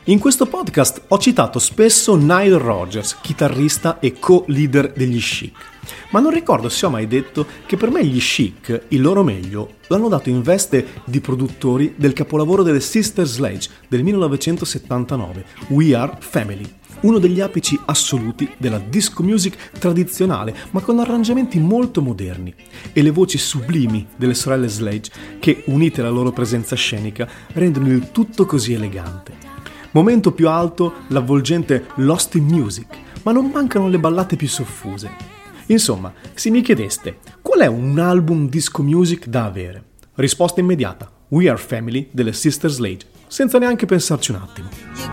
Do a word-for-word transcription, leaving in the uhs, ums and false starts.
In questo podcast ho citato spesso Nile Rodgers, chitarrista e co-leader degli Chic, ma non ricordo se ho mai detto che per me gli Chic, il loro meglio, l'hanno dato in veste di produttori del capolavoro delle Sister Sledge del millenovecentosettantanove, We Are Family, uno degli apici assoluti della disco music tradizionale, ma con arrangiamenti molto moderni, e le voci sublimi delle sorelle Sledge che, unite alla loro presenza scenica, rendono il tutto così elegante. Momento più alto, l'avvolgente Lost in Music, ma non mancano le ballate più soffuse. Insomma, se mi chiedeste qual è un album disco music da avere, risposta immediata: We Are Family delle Sister Sledge, senza neanche pensarci un attimo.